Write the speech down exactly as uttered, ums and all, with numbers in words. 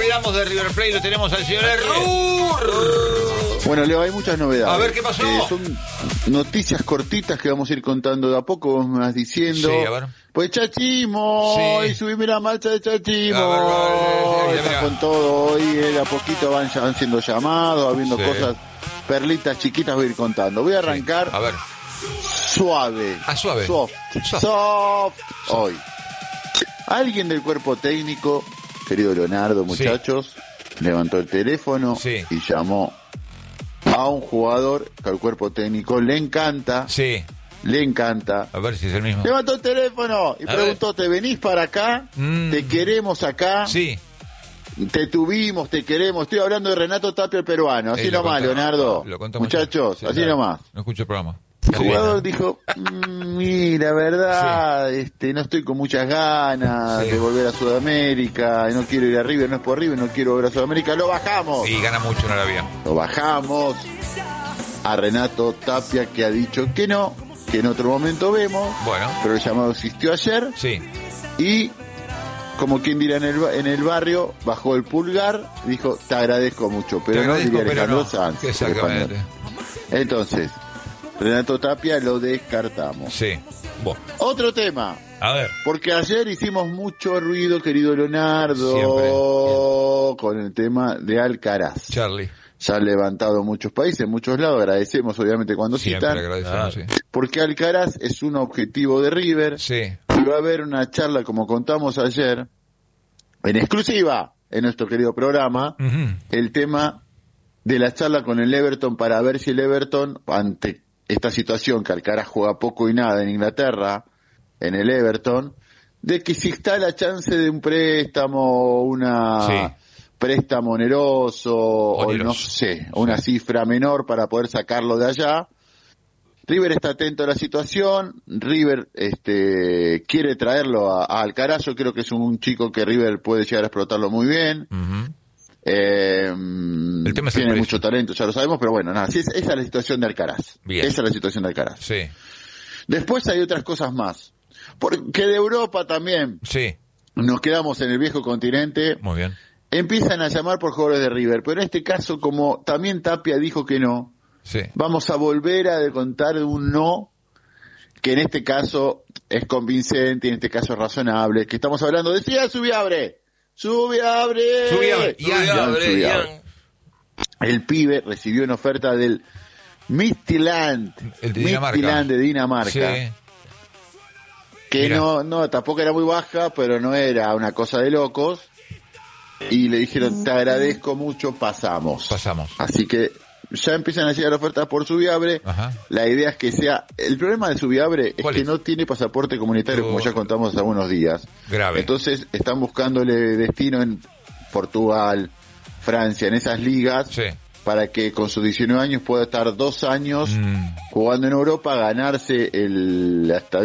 esperamos de River Plate, lo tenemos al señor Errur. Bueno, Leo, hay muchas novedades. A ver, ¿qué pasó? Eh, son noticias cortitas que vamos a ir contando de a poco, vos me vas diciendo. Sí, a ver. Pues Chachimo, Sí. y subime la marcha de Chachimo. A ver, a ver, Está mira. con todo, hoy de a poquito van, van siendo llamados, habiendo Sí. cosas, perlitas chiquitas voy a ir contando. Voy a arrancar A ver. suave. Ah, suave. Soft. Soft. Soft. Hoy. Alguien del cuerpo técnico, querido Leonardo, muchachos, levantó el teléfono Sí. y llamó a un jugador que al cuerpo técnico le encanta, Sí. le encanta. A ver si es el mismo. Levantó el teléfono y A preguntó, ¿te venís para acá? Mm. ¿Te queremos acá? Sí. Te tuvimos, te queremos. Estoy hablando de Renato Tapia, el peruano. Así Eh, lo nomás, contamos- Leonardo. lo contamos Muchachos, ya. Sí, así claro. nomás. No escucho el programa. El jugador dijo, "Mm, mira, verdad, este, no estoy con muchas ganas Sí. de volver a Sudamérica, no quiero ir a River, no es por River, no quiero volver a Sudamérica, lo bajamos, Y gana mucho en Arabia. lo bajamos a Renato Tapia, que ha dicho que no, que en otro momento vemos, Bueno. pero el llamado existió ayer, Sí. y como quien dirá en el, ba- en el barrio, bajó el pulgar, dijo, te agradezco mucho, pero Te no agradezco, diría pero Alejandro no. Sanz, el Exactamente. español. Entonces, Renato Tapia lo descartamos. Sí. Bueno. Otro tema, A ver. porque ayer hicimos mucho ruido, querido Leonardo, Siempre. con el tema de Alcaraz. Charlie. Se han levantado muchos países, en muchos lados, agradecemos obviamente cuando Siempre citan, agradecemos, sí. porque Alcaraz es un objetivo de River, Sí. y va a haber una charla, como contamos ayer, en exclusiva, en nuestro querido programa, Ujú. el tema de la charla con el Everton para ver si el Everton, ante esta situación que Alcaraz juega poco y nada en Inglaterra, en el Everton, de que si está la chance de un préstamo, una Sí. préstamo oneroso, o Oneroso. no sé, una cifra menor para poder sacarlo de allá. River está atento a la situación, River este quiere traerlo a, a Alcaraz, yo creo que es un chico que River puede llegar a explotarlo muy bien. Ujú. Eh, El tema es el tiene precio. mucho talento, ya lo sabemos, pero bueno, nada, sí, es- esa es la situación de Alcaraz. Bien. Esa es la situación de Alcaraz. Sí. Después hay otras cosas más. Porque de Europa también Sí. nos quedamos en el viejo continente, Muy bien. empiezan a llamar por jugadores de River, pero en este caso, como también Tapia dijo que no, Sí. vamos a volver a contar un no, que en este caso es convincente, en este caso es razonable, que estamos hablando de Cian Subiabre. Subiabre. Subiabre. Ian Ian, Subiabre. El pibe recibió una oferta del Midtjylland, El de Dinamarca. Midtjylland de Dinamarca, Sí. que Mirá. no, no, tampoco era muy baja, pero no era una cosa de locos, y le dijeron, te agradezco mucho, pasamos. Pasamos. Así que ya empiezan a llegar ofertas por Subiabre. Ajá. La idea es que sea, el problema de Subiabre es ¿Cuál que es? no tiene pasaporte comunitario, Oh. como ya contamos hace algunos días. Grave. Entonces están buscándole destino en Portugal, Francia, en esas ligas, Sí. para que con sus diecinueve años pueda estar dos años Mm. jugando en Europa, ganarse el, la estadía